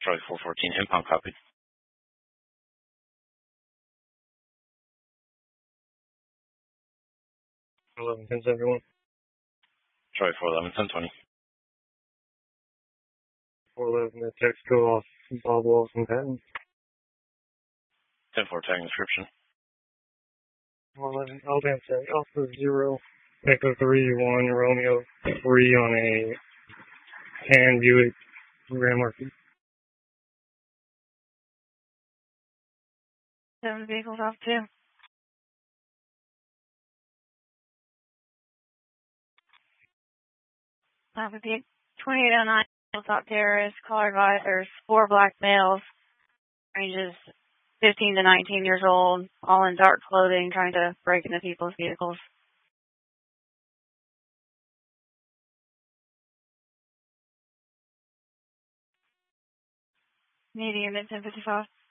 Charlie 414, impound copy. 11, 10, 71. Charlie 411, 1020. 411, the text go off Bob Wilson Patton. 10-4 tag description. 411, Alabama City, Alpha 0, Echo 3, 1, Romeo 3 on a tan Buick Grand Marquis. 7 vehicles off 2. That would be 2809 Hilltop Terrace. Caller advised there's 4 black males, ranges 15 to 19 years old, all in dark clothing, trying to break into people's vehicles. Medium at 1055.